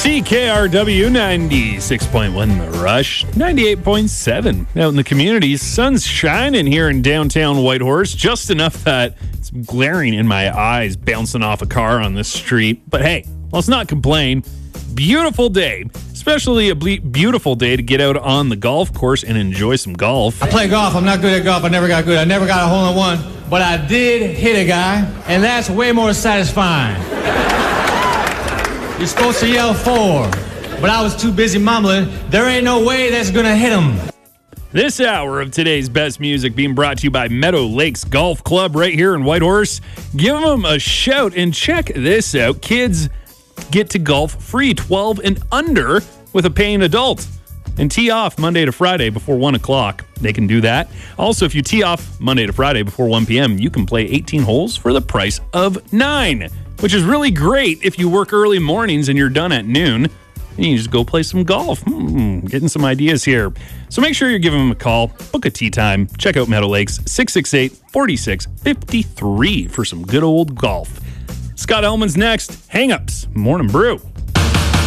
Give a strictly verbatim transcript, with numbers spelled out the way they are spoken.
C K R W ninety-six point one The Rush, ninety-eight point seven out in the community. Sun's shining here in downtown Whitehorse, just enough that it's glaring in my eyes bouncing off a car on this street. But hey, let's not complain. Beautiful day, especially a ble- beautiful day to get out on the golf course and enjoy some golf. I play golf. I'm not good at golf. I never got good. I never got a hole in one, but I did hit a guy, and that's way more satisfying. You're supposed to yell four, but I was too busy mumbling. There ain't no way that's gonna hit him. This hour of today's best music being brought to you by Meadow Lakes Golf Club right here in Whitehorse. Give them a shout and check this out. Kids get to golf free, twelve and under, with a paying adult. And tee off Monday to Friday before one o'clock. They can do that. Also, if you tee off Monday to Friday before one p.m., you can play eighteen holes for the price of nine, which is really great if you work early mornings and you're done at noon. And you just go play some golf. Hmm, getting some ideas here. So make sure you're giving them a call. Book a tee time. Check out Meadow Lakes, six six eight, four six five three for some good old golf. Scott Elman's next. Hang-Ups, Morning Brew.